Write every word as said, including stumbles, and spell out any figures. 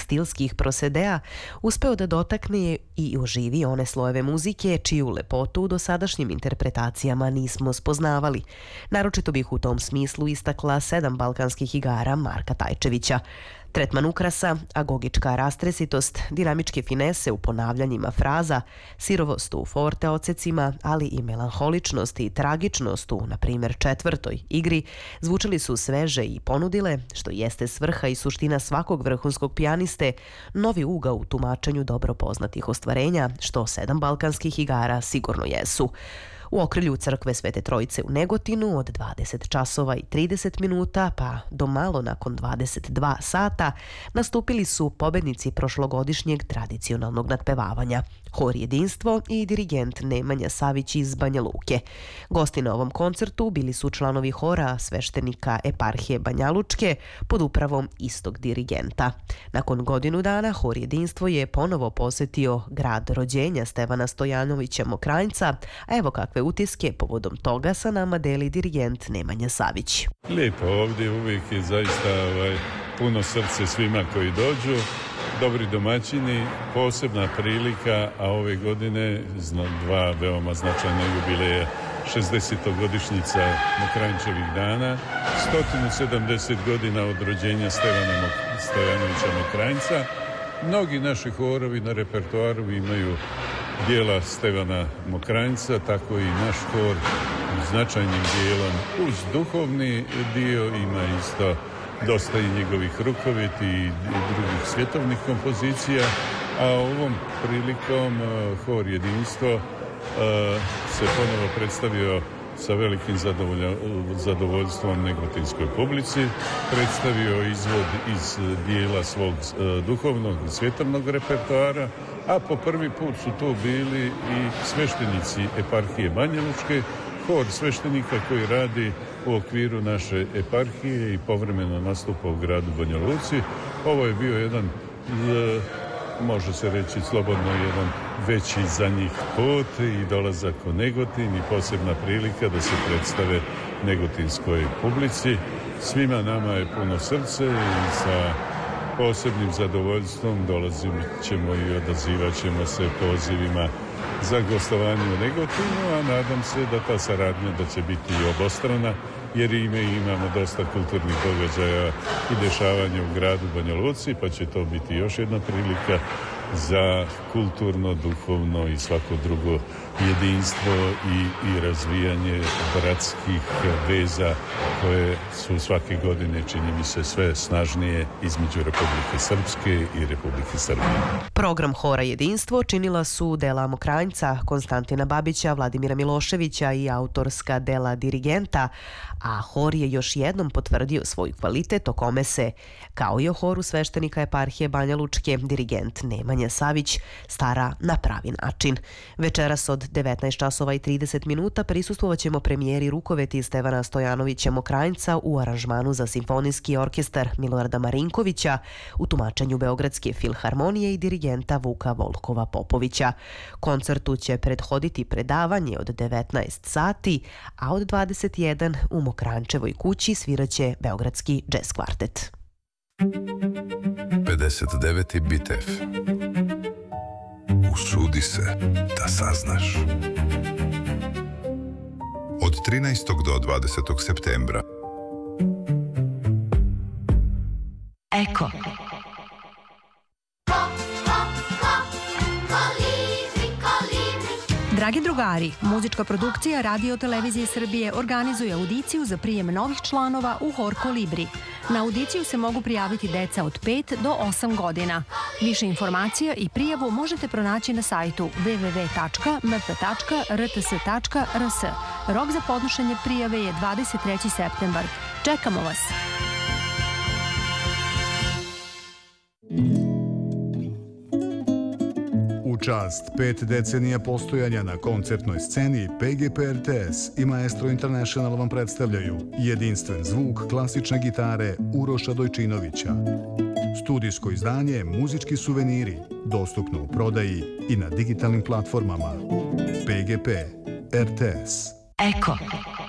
stilskih prosedea uspeo da dotakne i oživi one slojeve muzike čiju lepotu u dosadašnjim interpretacijama nismo spoznavali. Naročito bih u tom smislu istakla sedam balkanskih igara Marka Tajčevića. Tretman ukrasa, agogička rastresitost, dinamičke finese u ponavljanjima fraza, sirovost u forte ocecima, ali i melanholičnost i tragičnost u, na primjer, četvrtoj igri, zvučali su sveže i ponudile, što jeste svrha i suština svakog vrhunskog pijaniste, novi ugao u tumačenju dobro poznatih ostvarenja, što sedam balkanskih igara sigurno jesu. U okrilju crkve Svete Trojice u Negotinu od dvadeset časova i trideset minuta pa do malo nakon dvadeset dva sata nastupili su pobednici prošlogodišnjeg tradicionalnog nadpevavanja, Hor Jedinstvo i dirigent Nemanja Savić iz Banja Luke. Gosti na ovom koncertu bili su članovi hora sveštenika eparhije Banja Lučke pod upravom istog dirigenta. Nakon godinu dana Hor Jedinstvo je ponovo posetio grad rođenja Stevana Stojanovića Mokranjca, a evo kakve utiske povodom toga sa nama deli dirigent Nemanja Savić. Lijepo, ovdje uvijek je zaista ovaj, puno srce svima koji dođu, dobri domaćini, posebna prilika, a ove godine dva veoma značajna jubileja, šezdesetogodišnjica Mokranjčevih dana, sto sedamdeset godina od rođenja Stevana Stojanovića Mokranjca. Mnogi naši horovi na repertoaru imaju dijela Stevana Mokranjca, tako i naš hor značajnim dijelom uz duhovni dio ima isto dosta i njegovih rukoviti i drugih svjetovnih kompozicija, a ovom prilikom Hor Jedinstvo se ponovo predstavio sa velikim zadovoljstvom negotinskoj publici, predstavio izvod iz dijela svog duhovnog i svjetovnog repertoara, a po prvi put su tu bili i sveštenici eparhije Banja Lučke, hor sveštenika koji radi u okviru naše eparhije i povremeno nastupa u gradu Banja Luci. Ovo je bio jedan, može se reći slobodno, jedan veći za njih put i dolazak u Negotin i posebna prilika da se predstave negotinskoj publici. Svima nama je puno srce i sa posebnim zadovoljstvom dolazit ćemo i odazivat ćemo se pozivima za gostovanje u Negotinu, a nadam se da ta saradnja da će biti i obostrana, jer ime imamo dosta kulturnih događaja i dešavanja u gradu Banja Luci, pa će to biti još jedna prilika za kulturno, duhovno i svako drugo jedinstvo i, i razvijanje bratskih veza koje su svake godine, čini mi se, sve snažnije između Republike Srpske i Republike Srbije. Program Hora Jedinstvo činila su dela Mokranjca, Konstantina Babića, Vladimira Miloševića i autorska dela dirigenta, a hor je još jednom potvrdio svoj kvalitet o kome se, kao i o horu sveštenika eparhije Banja Lučke, dirigent Nemanja Savić stara na pravi način. Večeras od devetnaest časova i trideset minuta prisustvovaćemo premijeri Rukoveti Stevana Stojanovića Mokranjca u aranžmanu za simfonijski orkestar Milorada Marinkovića u tumačenju Beogradske filharmonije i dirigenta Vuka Volkova Popovića. Koncertu će prethoditi predavanje od devetnaest sati, a od dvadeset jedan u Mokranjčevoj kući sviraće Beogradski džez kvartet. pedeset deveti Bit F. Usudi se da saznaš. Od trinaestog do dvadesetog septembra. Eko. Dragi drugari, muzička produkcija Radio Televizije Srbije organizuje audiciju za prijem novih članova u Hor Kolibri. Na audiciju se mogu prijaviti deca od pet do osam godina. Više informacija i prijavu možete pronaći na sajtu w w w tačka m p tačka r t s tačka r s. Rok za podnošenje prijave je dvadeset treći septembar. Čekamo vas! U čast pet decenija postojanja na koncertnoj sceni P G P R T S i Maestro International vam predstavljaju jedinstven zvuk klasične gitare Uroša Dojčinovića. Studijsko izdanje Muzički suveniri, dostupno u prodaji i na digitalnim platformama. P G P R T S. Eko.